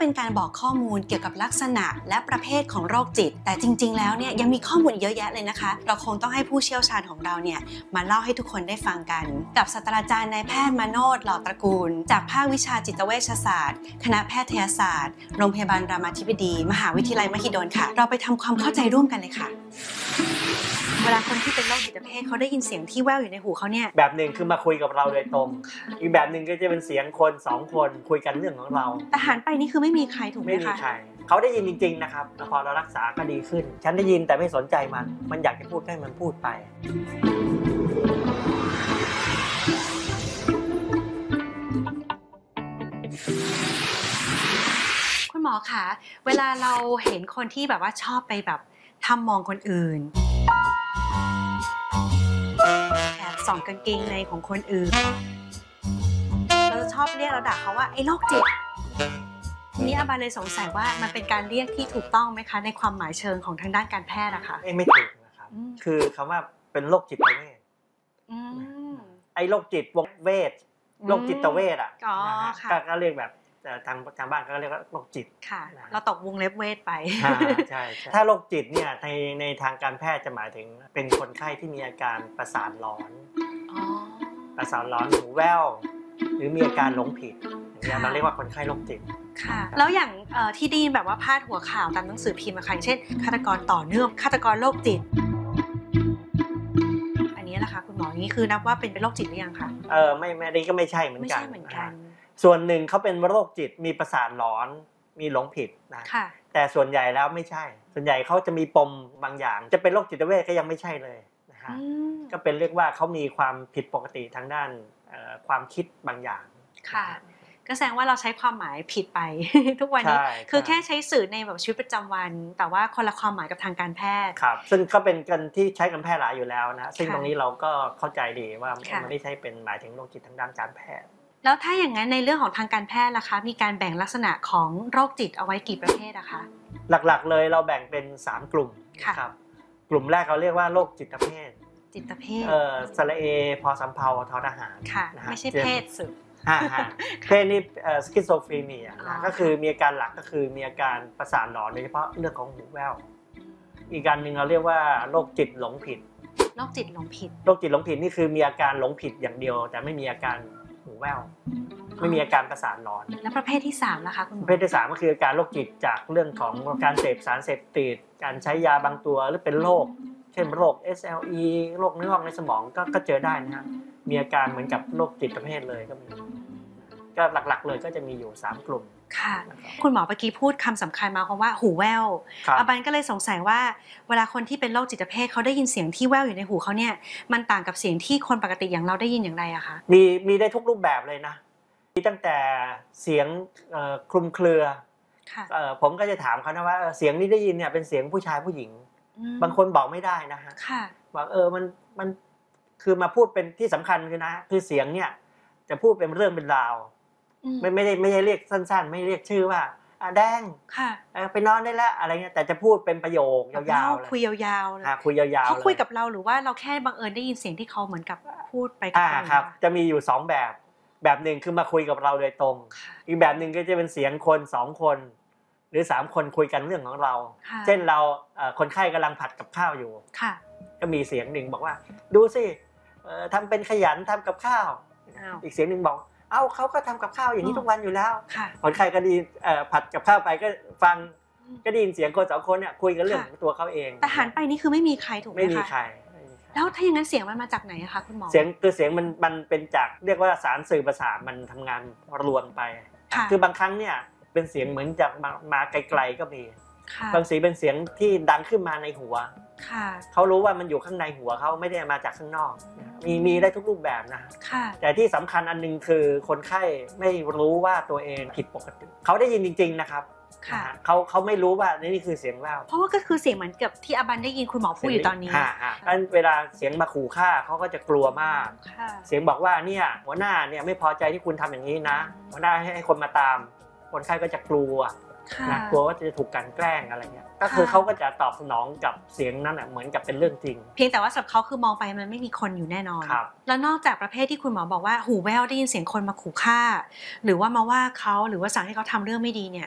เป็นการบอกข้อมูลเกี่ยวกับลักษณะและประเภทของโรคจิตแต่จริงๆแล้วเนี่ยยังมีข้อมูลเยอะแยะเลยนะคะเราคงต้องให้ผู้เชี่ยวชาญของเราเนี่ยมาเล่าให้ทุกคนได้ฟังกันกับศาสตราจารย์นายแพทย์มโนช หล่อตระกูลจากภาควิชาจิตเวชศาสตร์คณะแพทยศาสตร์โรงพยาบาลรามาธิบดีมหาวิทยาลัยมหิดลค่ะเราไปทำความเข้าใจร่วมกันเลยค่ะเวลาคนที่เป็นโรคจิตเภทเขาได้ยินเสียงที่แว่วอยู่ในหูเขาเนี่ยแบบหนึ่งคือมาคุยกับเราโดยตรงอีกแบบหนึ่งก็จะเป็นเสียงคนสองคนคุยกันเรื่องของเราแต่หันไปนี่คือไม่มีใครถูกไหมคะไม่มีใครเขาได้ยินจริงๆนะครับพอเรารักษาก็ดีขึ้นฉันได้ยินแต่ไม่สนใจมันอยากจะพูดให้มันพูดไปคุณหมอคะเวลาเราเห็นคนที่แบบว่าชอบไปแบบทำมองคนอื่นแอบส่องกางเกงในของคนอื่นเราชอบเรียกเราด่าเขาว่าไอ้โรคจิตทีนี้อาบาเลยสงสัยว่ามันเป็นการเรียกที่ถูกต้องไหมคะในความหมายเชิงของทางด้านการแพทย์อะคะไม่ถูกนะครับคือคำว่าเป็นโรคจิตเวชไอ้โรคจิตเวชโรคจิตเวชอ่ะก็เรียกแบบทางบ้านก็เรียกว่าโรคจิตค่ะเราตกวงเล็บเวทไปใช่ถ้าโรคจิตเนี่ยในทางการแพทย์จะหมายถึงเป็นคนไข้ที่มีอาการประสาทร้อนประสาทร้อนหูแว่วหรือมีอาการหลงผิดอย่างเงี้ยเราเรียกว่าคนไข้โรคจิตค่ะแล้วอย่างที่ได้ยินแบบว่าพาดหัวข่าวตามหนังสือพิมพ์ค่ะเช่นฆาตกรต่อเนื่องฆาตกรโรคจิตอันนี้นะคะคุณหมอนี่คือนับว่าเป็นโรคจิตหรือยังคะไม่ได้ก็ไม่ใช่เหมือนกันส่วนหนึ่งเขาเป็นโรคจิตมีประสาทหลอนมีหลงผิดนะแต่ส่วนใหญ่แล้วไม่ใช่ส่วนใหญ่เขาจะมีปมบางอย่างจะเป็นโรคจิตเวชก็ยังไม่ใช่เลยนะฮะก็เป็นเรียกว่าเขามีความผิดปกติทางด้านความคิดบางอย่างค่ะก็แสดงว่าเราใช้ความหมายผิดไป ทุกวันนี้คือแค่ใช้สื่อในแบบชีวิตประจำวันแต่ว่าคนละความหมายกับทางการแพทย์ครับซึ่งก็เป็นกันที่ใช้กันแพร่หลายอยู่แล้วนะซึ่งตรงนี้เราก็เข้าใจดีว่ามันไม่ใช่เป็นหมายถึงโรคจิตทางด้านการแพทย์แล้วถ้าอย่างนั้นในเรื่องของทางการแพทย์ล่ะคะมีการแบ่งลักษณะของโรคจิตเอาไว้กี่ประเภทอะคะหลักๆเลยเราแบ่งเป็น3กลุ่มครับกลุ่มแรกเราเรียกว่าโรคจิตเภทสระเอพอสำเภาทอทหารไม่ใช่เพศสึกเพศนี่สคิสโซฟรีเนียก็คือมีอาการหลักก็คือมีอาการประสาทหลอนโดยเฉพาะเรื่องของหูแว่วอีกการหนึ่งเราเรียกว่าโรคจิตหลงผิดโรคจิตหลงผิดนี่คือมีอาการหลงผิดอย่างเดียวแต่ไม่มีอาการหูแว่วไม่มีอาการประสาทหลอนแล้วประเภทที่3ล่ะคะคุณหมอประเภทที่3ก็คืออาการโรคจิตจากเรื่องของการเสพสารเสพติดการใช้ยาบางตัวหรือเป็นโรคเช่นโรค SLE โรคเนื้องอกในสมองก็เจอได้นะฮะมีอาการเหมือนกับโรคจิตประเภทเลยก็มีก็หลักๆเลยก็จะมีอยู่3กลุ่มค่ะคุณหมอเมื่อกี้พูดคำสำคัญมาเพราะว่าหูแว่วอาบันก็เลยสงสัยว่าเวลาคนที่เป็นโรคจิตเภทเขาได้ยินเสียงที่แว่วอยู่ในหูเขาเนี่ยมันต่างกับเสียงที่คนปกติอย่างเราได้ยินอย่างไรอะคะมีได้ทุกรูปแบบเลยนะมีตั้งแต่เสียงคลุมเครือผมก็จะถามเขานะว่าเสียงนี้ได้ยินเนี่ยเป็นเสียงผู้ชายผู้หญิงบางคนบอกไม่ได้นะฮะบอกมันคือมาพูดเป็นที่สำคัญคือเสียงเนี่ยจะพูดเป็นเรื่องเป็นราวไม่ได้เรียกสั้นๆไม่เรียกชื่อว่าแดงไปนอนได้แล้วอะไรเงี้ยแต่จะพูดเป็นประโยคยาวๆเลยคุยยาวๆเลยคุยยาวๆเขาคุยกับเราหรือว่าเราแค่บังเอิญได้ยินเสียงที่เขาเหมือนกับพูดไปกับเราครับจะมีอยู่2แบบหนึ่งคือมาคุยกับเราโดยตรงอีกแบบหนึ่งก็จะเป็นเสียงคน2คนหรือ3คนคุยกันเรื่องของเราเช่นเราคนไข้กำลังผัดกับข้าวอยู่ก็มีเสียงหนึ่งบอกว่าดูสิทำเป็นขยันทำกับข้าวอีกเสียงหนึ่งบอกเขาก็ทำกับข้าวอย่างนี้ทุกวันอยู่แล้วคนไข้ก็ดีผัดกับข้าวไปก็ฟังก็ได้ยินเสียงคน2คนเนี่ยคุยกันเรื่องของตัวเขาเองแต่หันไปนี่คือไม่มีใครถูกไหมคะไม่มีใครแล้วถ้าอย่างนั้นเสียงมันมาจากไหนอะคะคุณหมอเสียงมันเป็นจากเรียกว่าสารสื่อประสาทมันทำงานรวมไปคือบางครั้งเนี่ยเป็นเสียงเหมือนจากมาไกลๆก็มีบางทีเป็นเสียงที่ดังขึ้นมาในหัวเขารู้ว่ามันอยู่ข้างในหัวเขาไม่ได้มาจากข้างนอกมีได้ทุกรูปแบบนะแต่ที่สำคัญอันนึงคือคนไข้ไม่รู้ว่าตัวเองผิดปกติเขาได้ยินจริงๆนะครับเขาไม่รู้ว่านี่คือเสียงแว่วเพราะว่าก็คือเสียงเหมือนกับที่อาบันได้ยินคุณหมอพูดอยู่ตอนนี้เวลาเสียงมาขู่ฆ่าเขาก็จะกลัวมากเสียงบอกว่าเนี่ยหัวหน้าเนี่ยไม่พอใจที่คุณทำอย่างนี้นะหัวหน้าให้คนมาตามคนไข้ก็จะกลัวกลัวว่าจะถูกกันแกล้งอะไรเงี้ยก็คือเขาก็จะตอบสนองกับเสียงนั้นเหมือนกับเป็นเรื่องจริงเพียงแต่ว่าสำหรับเขาคือมองไปมันไม่มีคนอยู่แน่นอนแล้วนอกจากประเภทที่คุณหมอบอกว่าหูแว่วได้ยินเสียงคนมาขู่ฆ่าหรือว่ามาว่าเขาหรือว่าสั่งให้เขาทำเรื่องไม่ดีเนี่ย